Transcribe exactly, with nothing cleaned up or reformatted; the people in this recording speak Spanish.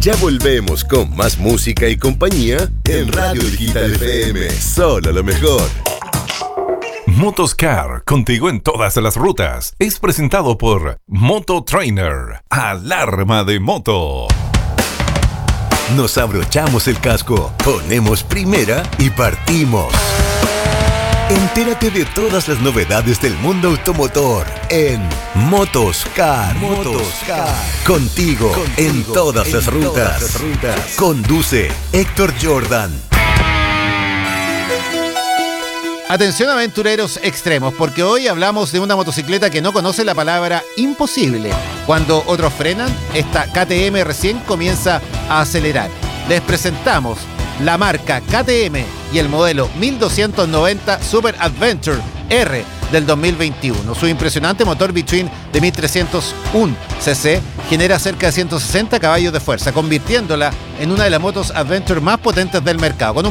Ya volvemos con más música y compañía en Radio Digital F M. Solo lo mejor. Motoscar, contigo en todas las rutas. Es presentado por Moto Trainer, alarma de moto. Nos abrochamos el casco, ponemos primera y partimos. Entérate de todas las novedades del mundo automotor en Motoscar. Motoscar. Contigo, Contigo en todas, en las, rutas. todas las rutas. Conduce Héctor Jordan. Atención aventureros extremos, porque hoy hablamos de una motocicleta que no conoce la palabra imposible. Cuando otros frenan, esta K T M recién comienza a acelerar. Les presentamos la marca K T M y el modelo mil doscientos noventa Super Adventure R del dos mil veintiuno. Su impresionante motor B-Twin de mil trescientos uno cc genera cerca de ciento sesenta caballos de fuerza, convirtiéndola en una de las motos Adventure más potentes del mercado. Con un